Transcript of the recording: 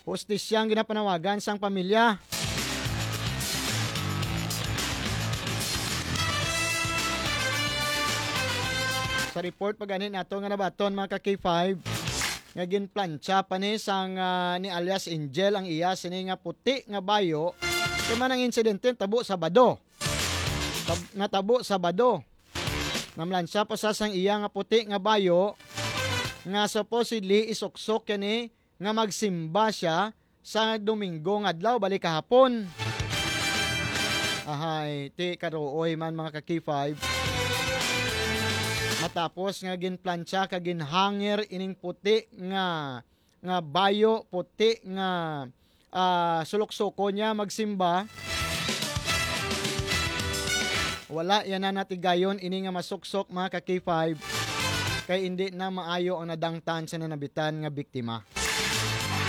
Hustisyang ginapanawagan sang pamilya. Sa report pa ganin nato nga nabaton mga ka-K5 nga ginplantsa pa ni sang ni alias Angel ang iya sini nga puti nga bayo kay man ang insidente tabo Sabado. Natabo Sabado. Namlansya pa sa sang iya nga puti nga bayo nga supposedly isuksok kani nga magsimba siya sa Domingo nga adlaw balik kahapon. Ahay, ti karuoy man mga ka-K5. Matapos nga ginplantsa ka ginhanger ining puti nga bayo puti nga sulok-suko niya magsimba. Wala yan na natigayon ini nga masuksok mga ka-K5 kay hindi na maayo ang nadangtan sa nanabitan nga biktima.